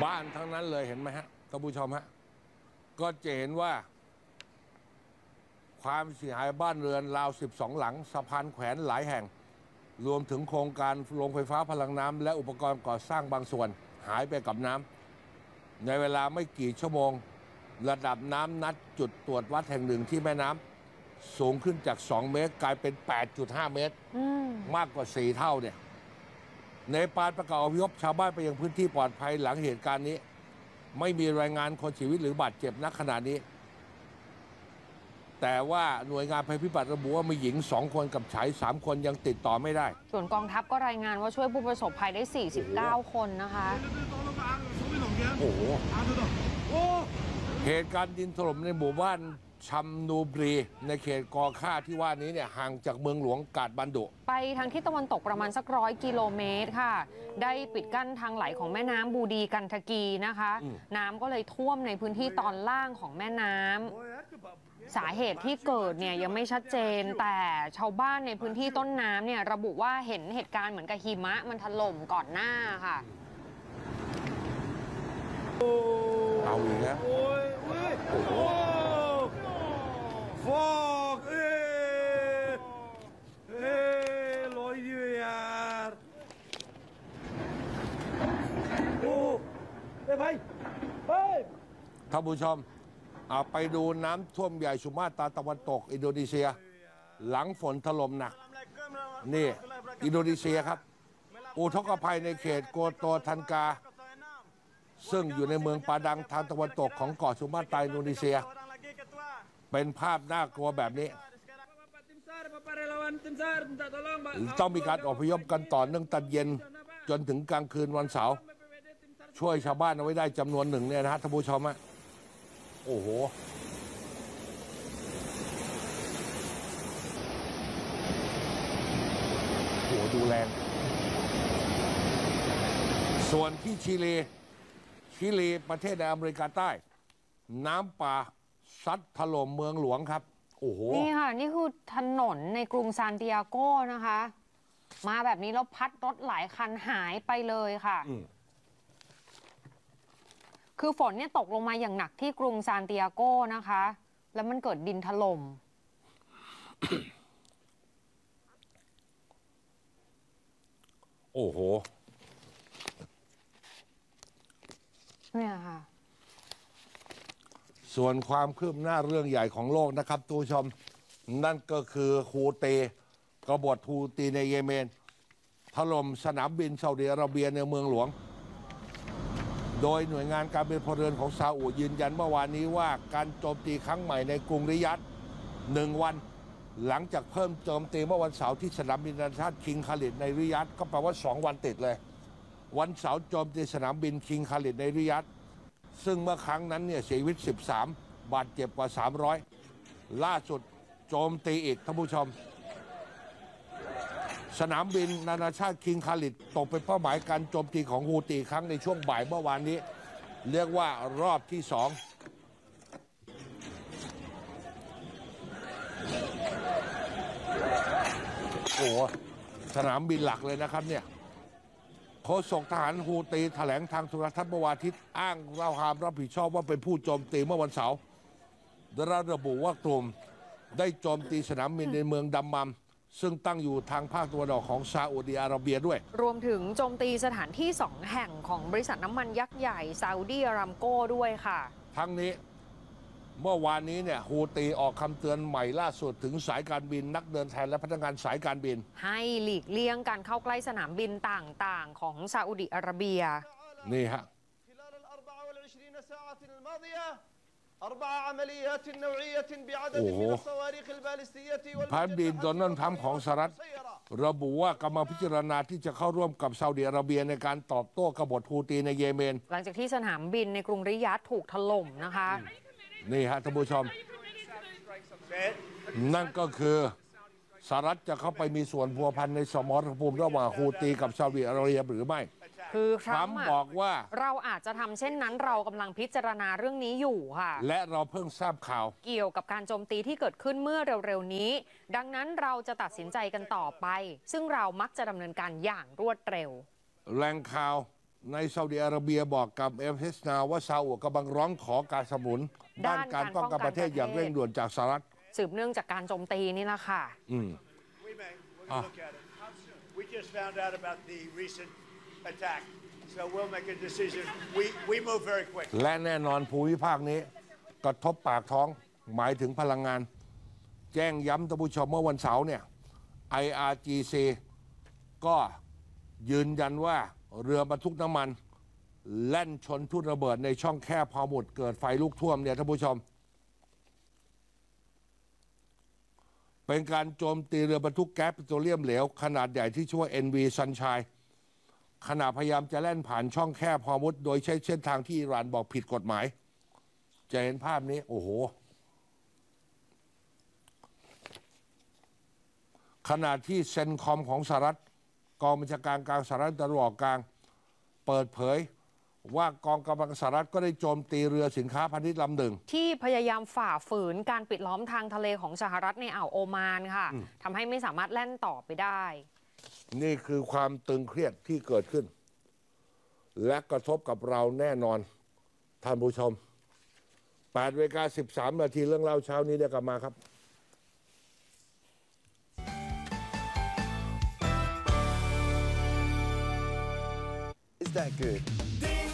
บ้านทั้งนั้นเลยเห็นไหมฮะท่านผู้ชมฮะก็จะเห็นว่าความเสียหายบ้านเรือนราว12หลังสะพานแขวนหลายแห่งรวมถึงโครงการโรงไฟฟ้าพลังน้ำและอุปกรณ์ก่อสร้างบางส่วนหายไปกับน้ำในเวลาไม่กี่ชั่วโมงระดับน้ำนัดจุดตรวจวัดแห่งหนึ่งที่แม่น้ำสูงขึ้นจาก2 เมตรกลายเป็น 8.5 เมตรมากกว่า4 เท่าเนี่ยในปานประกาศอพยพชาวบ้านไปยังพื้นที่ปลอดภัยหลังเหตุการณ์นี้ไม่มีรายงานคนเสียชีวิตหรือบาดเจ็บณขณะนี้แต่ว่าหน่วยงานภัยพิบัติระบุว่ามีหญิง2 คนกับชาย3 คนยังติดต่อไม่ได้ส่วนกองทัพก็รายงานว่าช่วยผู้ประสบภัยได้49 คนนะคะโอ้โหเหตุการณ์ดินถล่มในหมู่บ้านชัมนูบรีในเขตกอค่าที่ว่านี้เนี่ยห่างจากเมืองหลวงกาดบันดุไปทางทิศตะวันตกประมาณสัก100 กิโลเมตรค่ะได้ปิดกั้นทางไหลของแม่น้ำบูดีกันทกีนะคะน้ำก็เลยท่วมในพื้นที่ตอนล่างของแม่น้ำสาเหตุที่เกิดเนี่ยยังไม่ชัดเจนแต่ชาวบ้านในพื้นที่ต้นน้ำเนี่ยระบุว่าเห็นเหตุการณ์เหมือนกับหิมะมันถล่มก่อนหน้าค่ะเอาอีกแล้วโอ้โห Fuck! Loj ju यार! Oh! भाई! भाई! ท่านผู้ชมไปดูน้ำท่วมใหญ่สุมาตราตะวันตกอินโดนีเซียหลังฝนถล่มหนักนี่อินโดนีเซียครับอุทกภัยในเขตโกโตทันกาซึ่งอยู่ในเมืองปาดังทางตะวันตกของเกาะสุมาตราอินโดนีเซียเป็นภาพน่ากลัวแบบนี้ต้องมีการอพยพกันต่อเนื่องตัดเย็นจนถึงกลางคืนวันเสาร์ช่วยชาวบ้านเอาไว้ได้จำนวนหนึ่งเนี่ยนะฮะท่านผู้ชมฮะโอ้โหโหดูแรงส่วนที่ชิลีประเทศในอเมริกาใต้น้ำป่าซัดถล่มเมืองหลวงครับโอ้โหนี่ค่ะนี่คือถนนในกรุงซานติอาโกนะคะมาแบบนี้แล้วพัดรถหลายคันหายไปเลยค่ะคือฝนเนี่ยตกลงมาอย่างหนักที่กรุงซานติอาโกนะคะแล้วมันเกิดดินถล่มโอ้โหเนี่ยค่ะส่วนความคืบหน้าเรื่องใหญ่ของโลกนะครับทุกชมนั่นก็คือฮูตีกบฏฮูตีในเยเมนถล่มสนามบินซาอุดิอาระเบียในเมืองหลวงโดยหน่วยงานการบินพลเรือนของซาอุยืนยันเมื่อวานนี้ว่าการโจมตีครั้งใหม่ในกรุงริยัด1 วันหลังจากเพิ่มโจมตีเมื่อวันเสาร์ที่สนามบินนานาชาติคิงคาลิดในริยัดก็แปลว่า2 วันติดเลยวันเสาร์โจมตีสนามบินคิงคาลิดในริยัดซึ่งเมื่อครั้งนั้นเนี่ยเสียชีวิต13บาดเจ็บกว่า300ล่าสุดโจมตีอีกท่านผู้ชมสนามบินนานาชาติคิงคาลิดตกเป็นเป้าหมายการโจมตีของฮูตีครั้งในช่วงบ่ายเมื่อวานนี้เรียกว่ารอบที่2โอ้สนามบินหลักเลยนะครับเนี่ยโฆษกทหารฮูตีแถลงทางโทรทัศน์เมื่อวันอาทิตย์อ้างเราความรับผิดชอบว่าเป็นผู้โจมตีเมื่อวันเสาร์โดยระบุว่ากลุ่มได้โจมตีสนามบินในเมืองดัมมัมซึ่งตั้งอยู่ทางภาคตะวันออกของซาอุดิอาระเบียด้วยรวมถึงโจมตีสถานที่2 แห่งของบริษัทน้ำมันยักษ์ใหญ่ซาอุดิอารามโกด้วยค่ะทั้งนี้เมื่อวานนี้เนี่ยฮูตีออกคำเตือนใหม่ล่าสุดถึงสายการบินนักเดินทางและพนักงานสายการบินให้หลีกเลี่ยงการเข้าใกล้สนามบินต่างๆของซาอุดิอาระเบียนี่ฮะโอ้โหพระบินโดนัลด์ทรัมป์ของสหรัฐระบุว่ากำลังพิจารณาที่จะเข้าร่วมกับซาอุดิอาระเบียในการตอบโต้กบฏฮูตีในเยเมนหลังจากที่สนามบินในกรุงริยัดถูกถล่มนะคะนี่ฮะท่านผู้ชมนั่นก็คือสหรัฐจะเข้าไปมีส่วนพัวพันในสมรภูมิระหว่างฮูตีกับซาอุดิอาระเบียหรือไม่คือทรัมป์บอกว่าเราอาจจะทำเช่นนั้นเรากำลังพิจารณาเรื่องนี้อยู่ค่ะและเราเพิ่งทราบข่าวเกี่ยวกับการโจมตีที่เกิดขึ้นเมื่อเร็วๆนี้ดังนั้นเราจะตัดสินใจกันต่อไปซึ่งเรามักจะดำเนินการอย่างรวดเร็วแหล่งข่าวในซาอุดิอาระเบียบอกกับเอฟเอสนาว่าซาอุกำลังร้องขอการสนับสนุนด้านการป้องกันประเทศอย่างเร่งด่วนจากสหรัฐสืบเนื่องจากการโจมตีนี่แหละค่ะ We may. We're going to look at it. We just found out about the recent attack, so we'll make a decision. We move very quick. และแน่นอนภูมิภาคนี้กระทบปากท้องหมายถึงพลังงาน แจ้งย้ำท่านผู้ชมเมื่อวันเสาร์เนี่ย IRGC ก็ยืนยันว่าเรือบรรทุกน้ำมันแล่นชนทุ่นระเบิดในช่องแคบฮอร์มุดเกิดไฟลุกท่วมเนี่ยท่านผู้ชม เป็นการโจมตีเรือบรรทุกแก๊สปิโตรเลียมเหลวขนาดใหญ่ที่ชื่อว่า NV Sunshine ขณะพยายามจะแล่นผ่านช่องแคบฮอร์มุดโดยใช้เส้นทางที่อิหร่านบอกผิดกฎหมาย จะเห็นภาพนี้โอ้โหขณะที่เซนคอมของสหรัฐกองบัญชาการกลางสหรัฐตะวันออกกลางเปิดเผยว่ากองกำลังสหรัฐก็ได้โจมตีเรือสินค้าพาณิชย์ลำหนึ่งที่พยายามฝ่าฝืนการปิดล้อมทางทะเลของสหรัฐในอ่าวโอมานค่ะทำให้ไม่สามารถแล่นต่อไปได้นี่คือความตึงเครียดที่เกิดขึ้น และกระทบกับเราแน่นอนท่านผู้ชม8:13 นาทีเรื่องเล่าเช้านี้เดี๋ยวกลับมาครับ Is that good?